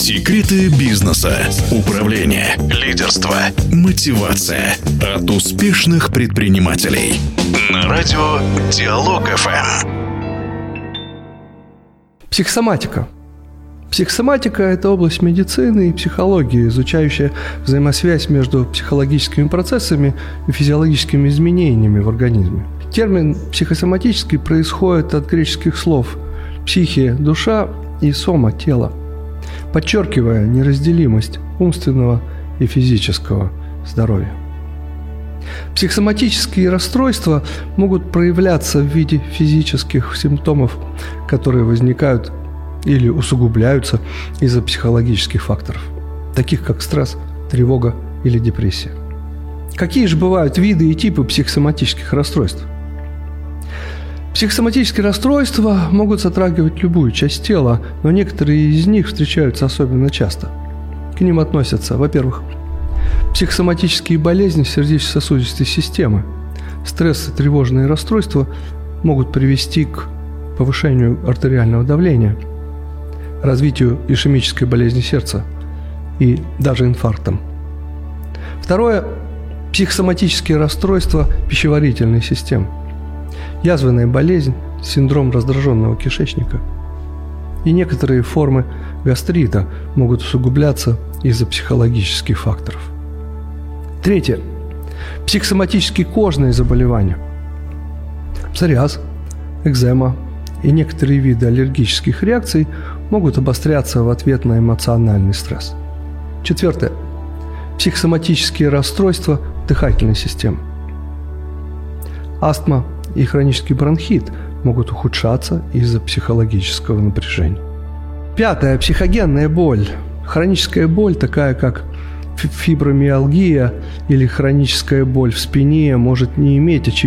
Секреты бизнеса, управления, лидерства, мотивация от успешных предпринимателей. На радио Диалог ФМ. Психосоматика. Психосоматика – это область медицины и психологии, изучающая взаимосвязь между психологическими процессами и физиологическими изменениями в организме. Термин «психосоматический» происходит от греческих слов «психия» – душа и «сома» – тело, подчеркивая неразделимость умственного и физического здоровья. Психосоматические расстройства могут проявляться в виде физических симптомов, которые возникают или усугубляются из-за психологических факторов, таких как стресс, тревога или депрессия. Какие же бывают виды и типы психосоматических расстройств? Психосоматические расстройства могут затрагивать любую часть тела, но некоторые из них встречаются особенно часто. К ним относятся, во-первых, психосоматические болезни сердечно-сосудистой системы. Стресс и тревожные расстройства могут привести к повышению артериального давления, развитию ишемической болезни сердца и даже инфарктам. Второе – психосоматические расстройства пищеварительной системы. Язвенная болезнь, синдром раздраженного кишечника и некоторые формы гастрита могут усугубляться из-за психологических факторов. Третье – психосоматические кожные заболевания. Псориаз, экзема и некоторые виды аллергических реакций могут обостряться в ответ на эмоциональный стресс. Четвертое – психосоматические расстройства дыхательной системы. Астма и хронический бронхит могут ухудшаться из-за психологического напряжения. Пятое – психогенная боль. Хроническая боль, такая как фибромиалгия или хроническая боль в спине, может не иметь очевидного